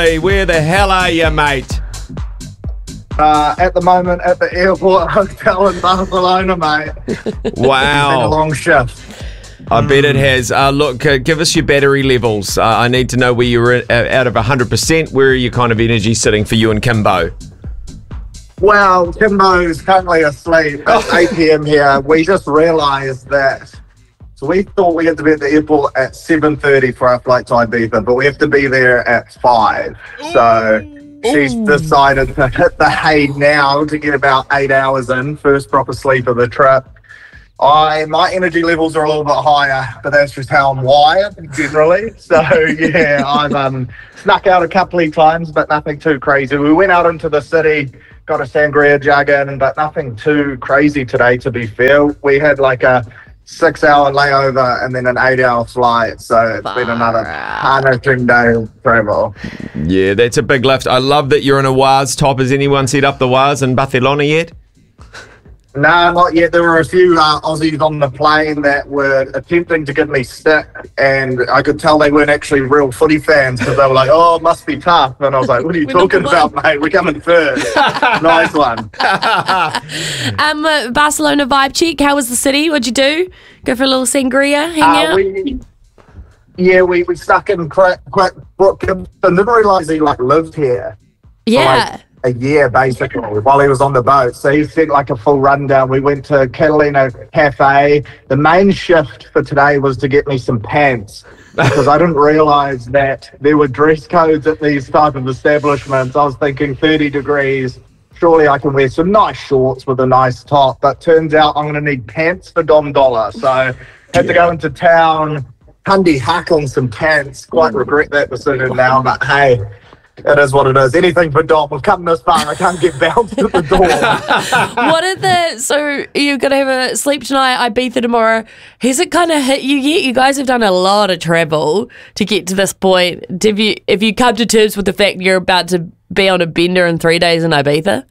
Kimberley, where the hell are you, mate? At the moment at the airport hotel in Barcelona, mate. Wow. It's been a long shift. I bet it has. Look, give us your battery levels. I need to know where you're out of 100%. Where are your kind of energy sitting for you and Kimbo? Well, Kimbo's currently asleep. It's 8 p.m. here. We just realised that. So we thought we had to be at the airport at 7:30 for our flight to Ibiza, but we have to be there at 5. So she's decided to hit the hay now to get about 8 hours in, first proper sleep of the trip. My energy levels are a little bit higher, but that's just how I'm wired generally. So yeah, I've snuck out a couple of times, but nothing too crazy. We went out into the city, got a sangria jug in, but nothing too crazy today, to be fair. We had like a 6-hour layover and then an 8-hour flight, so it's been another punishing day of travel. Yeah, that's a big lift. I love that you're in a WAS top. Has anyone set up the WAS in Barcelona yet? No, not yet. There were a few Aussies on the plane that were attempting to give me stick, and I could tell they weren't actually real footy fans because they were like, "Oh, it must be tough." And I was like, "What are you talking about, mate? We're coming first." Nice one. Barcelona vibe check. How was the city? What'd you do? Go for a little sangria, hang out? We stuck in quick Brooke Gibson. Didn't realise he lived here. Yeah. A year basically while he was on the boat, so he sent like a full rundown. We went to Catalina Cafe. The main shift for today was to get me some pants because I didn't realise that there were dress codes at these type of establishments. I was thinking 30 degrees, surely I can wear some nice shorts with a nice top, but turns out I'm going to need pants for Dom Dollar, so had to go into town, Hundy Huck on some pants. Quite regret that decision now, but hey, it is what it is. Anything for Dom. We've come this far. I can't get bounced at the door. So you're going to have a sleep tonight, Ibiza tomorrow. Has it kind of hit you yet? You guys have done a lot of travel to get to this point. Have you come to terms with the fact you're about to be on a bender in 3 days in Ibiza?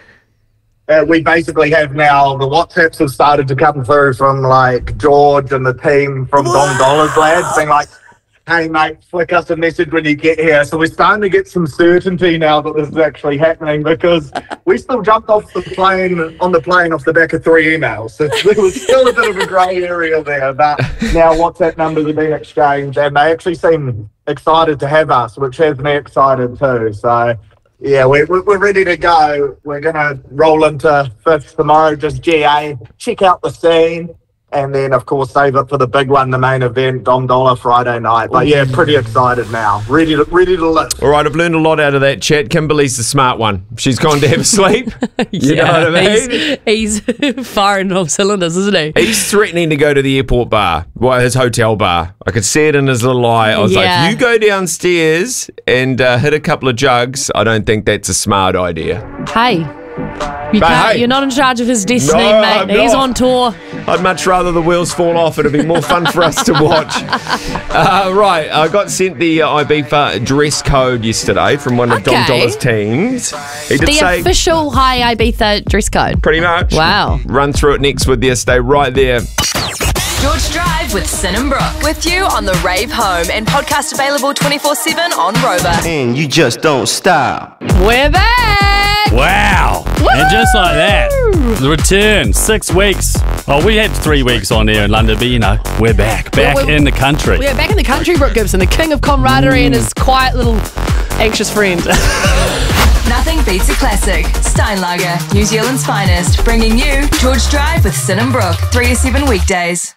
We basically have now, the WhatsApps have started to come through from like George and the team from Dom Dollar's lads being like, "Hey mate, flick us a message when you get here." So we're starting to get some certainty now that this is actually happening, because we still jumped off the plane off the back of 3 emails. So there was still a bit of a grey area there, but now WhatsApp numbers are being exchanged and they actually seem excited to have us, which has me excited too. So yeah, we're ready to go. We're going to roll into 5th tomorrow, just GA, check out the scene. And then, of course, save it for the big one, the main event, Dom Dollar Friday night. But yeah, pretty excited now. Ready to lift. All right, I've learned a lot out of that chat. Kimberly's the smart one. She's gone to have a sleep. You know what I mean? He's firing all cylinders, isn't he? He's threatening to go to the airport bar, his hotel bar. I could see it in his little eye. I was like, you go downstairs and hit a couple of jugs. I don't think that's a smart idea. Hey. You're not in charge of his destiny, mate. He's on tour. I'd much rather the wheels fall off. It'd be more fun for us to watch. Right, I got sent the Ibiza dress code yesterday from one of Dom Dollar's teams. He did say official Hi Ibiza dress code. Pretty much. Wow. Run through it next with you. Stay right there. George Drive with Sin and Brooke. With you on the Rave Home and podcast available 24/7 on Rover. And you just don't stop. We're back. Wow. Woo-hoo! And just like that, the return, 6 weeks. Oh, we had 3 weeks on there in London, but you know, we're back in the country. We're back in the country, Brooke Gibson, the king of camaraderie and his quiet little anxious friend. Nothing beats a classic. Steinlager, New Zealand's finest, bringing you George Drive with Sin and Brooke, 3 to 7 weekdays.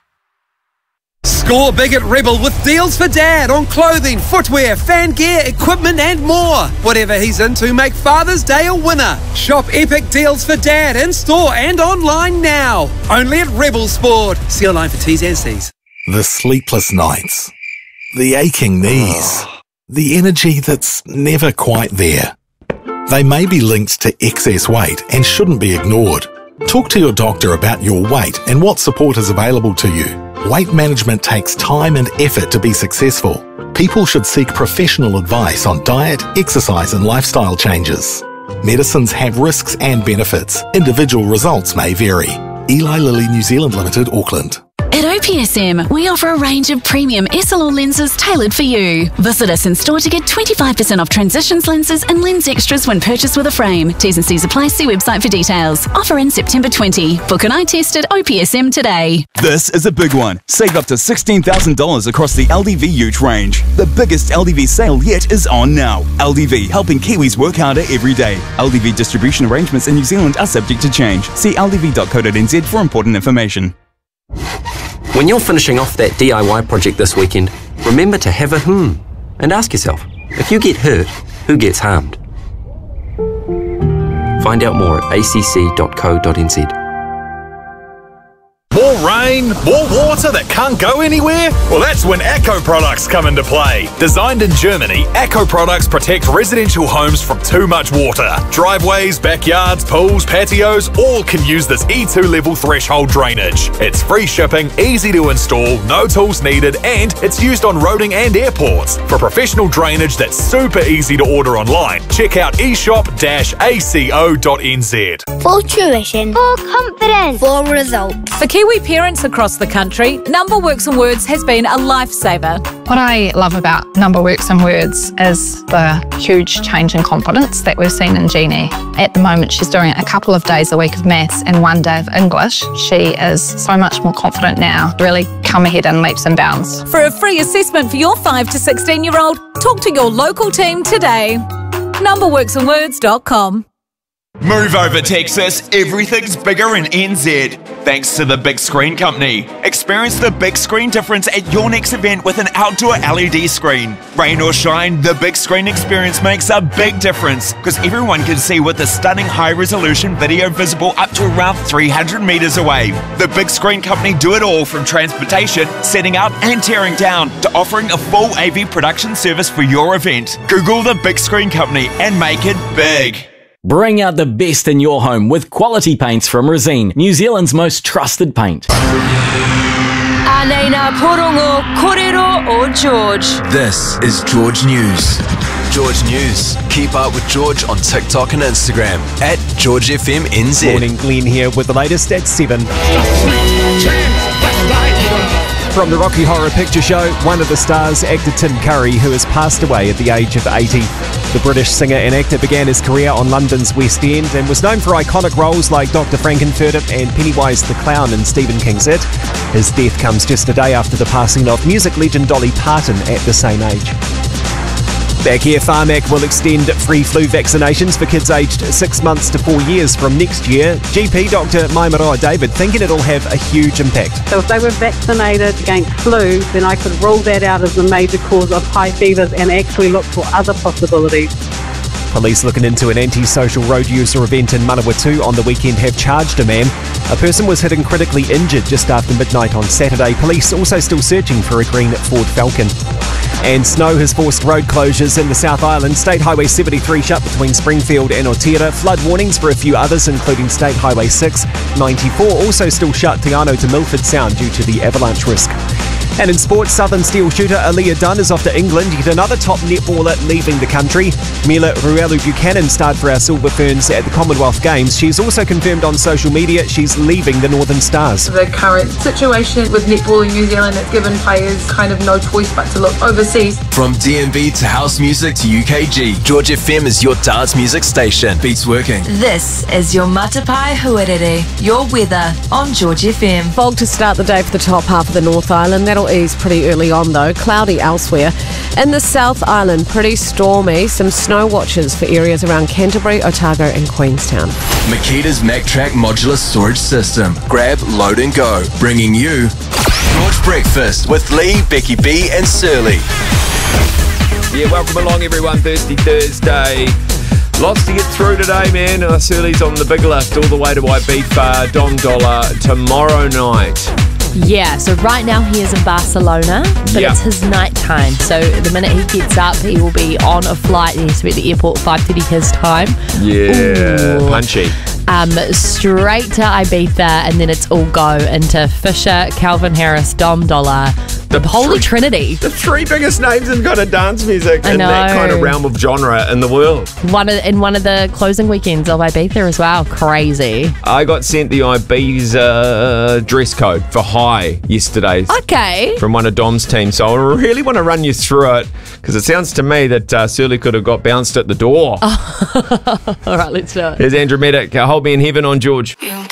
Score big at Rebel with deals for Dad on clothing, footwear, fan gear, equipment and more. Whatever he's into, make Father's Day a winner. Shop epic deals for Dad in store and online now. Only at Rebel Sport. See online for T's and C's. The sleepless nights. The aching knees. The energy that's never quite there. They may be linked to excess weight and shouldn't be ignored. Talk to your doctor about your weight and what support is available to you. Weight management takes time and effort to be successful. People should seek professional advice on diet, exercise and lifestyle changes. Medicines have risks and benefits. Individual results may vary. Eli Lilly New Zealand Limited, Auckland. At OPSM, we offer a range of premium SLR lenses tailored for you. Visit us in store to get 25% off Transitions lenses and lens extras when purchased with a frame. T's and C's apply. See website for details. Offer in September 20. Book an eye test at OPSM today. This is a big one. Save up to $16,000 across the LDV Ute range. The biggest LDV sale yet is on now. LDV, helping Kiwis work harder every day. LDV distribution arrangements in New Zealand are subject to change. See ldv.co.nz for important information. When you're finishing off that DIY project this weekend, remember to have a and ask yourself, if you get hurt, who gets harmed? Find out more at acc.co.nz. More rain, more water that can't go anywhere? Well, that's when Acco products come into play. Designed in Germany, Acco products protect residential homes from too much water. Driveways, backyards, pools, patios, all can use this E2 level threshold drainage. It's free shipping, easy to install, no tools needed, and it's used on roading and airports. For professional drainage that's super easy to order online, check out eshop-aco.nz. For tuition, for confidence, for results. For Kiwi parents across the country, Number Works and Words has been a lifesaver. What I love about Number Works and Words is the huge change in confidence that we've seen in Jeannie. At the moment, she's doing a couple of days a week of maths and 1 day of English. She is so much more confident now, really come ahead in leaps and bounds. For a free assessment for your 5 to 16-year-old, talk to your local team today. numberworksandwords.com. Move over, Texas. Everything's bigger in NZ. Thanks to the Big Screen Company. Experience the big screen difference at your next event with an outdoor LED screen. Rain or shine, the big screen experience makes a big difference because everyone can see with the stunning high-resolution video visible up to around 300 meters away. The Big Screen Company do it all from transportation, setting up and tearing down to offering a full AV production service for your event. Google the Big Screen Company and make it big. Bring out the best in your home with quality paints from Resene, New Zealand's most trusted paint. Anena Porongo Korero o George. This is George News. George News. Keep up with George on TikTok and Instagram at GeorgeFMNZ. Morning, Glenn here with the latest at 7. From the Rocky Horror Picture Show, one of the stars, actor Tim Curry, who has passed away at the age of 80. The British singer and actor began his career on London's West End and was known for iconic roles like Dr. Frankenfurter and Pennywise the Clown in Stephen King's It. His death comes just a day after the passing of music legend Dolly Parton at the same age. Back here, Pharmac will extend free flu vaccinations for kids aged 6 months to 4 years from next year. GP Dr. Maimaroa David thinking it'll have a huge impact. So if they were vaccinated against flu, then I could rule that out as the major cause of high fevers and actually look for other possibilities. Police looking into an anti-social road user event in Manawatu on the weekend have charged a man. A person was hit and critically injured just after midnight on Saturday. Police also still searching for a green Ford Falcon. And snow has forced road closures in the South Island. State Highway 73 shut between Springfield and Otira. Flood warnings for a few others, including State Highway 6. 94 also still shut Te Anau to Milford Sound due to the avalanche risk. And in sports, Southern Steel shooter Aaliyah Dunn is off to England. Yet another top netballer leaving the country. Mila Ruelu-Buchanan starred for our Silver Ferns at the Commonwealth Games. She's also confirmed on social media she's leaving the Northern Stars. The current situation with netball in New Zealand has given players kind of no choice but to look overseas. From DNB to house music to UKG, George FM is your dance music station. Beats working. This is your Matapai Huarere, your weather on George FM. Fog to start the day for the top half of the North Island. That'll ease pretty early on though. Cloudy elsewhere. In the South Island, pretty stormy. Some snow watches for areas around Canterbury, Otago and Queenstown. Makita's MacTrack modular storage system. Grab, load and go. Bringing you George Breakfast with Lee, Becky B and Surly. Yeah, welcome along everyone. Thirsty Thursday. Lots to get through today, man. Surly's on the big lift all the way to Ibiza, Dom Dollar tomorrow night. Yeah, so right now he is in Barcelona, but it's his night time. So the minute he gets up, he will be on a flight. He has to be at the airport 5:30 his time. Yeah, punchy. Straight to Ibiza, and then it's all go into Fisher, Calvin Harris, Dom Dollar, The Holy Trinity. The three biggest names in kind of dance music I in that know. kind of realm of genre in the world. One of the closing weekends of Ibiza as well. Crazy. I got sent the Ibiza dress code for High yesterday. Okay. From one of Dom's team. So I really want to run you through it because it sounds to me that Surly could have got bounced at the door. All right, let's do it. Here's Andrew Medic. Hold Me in Heaven on George.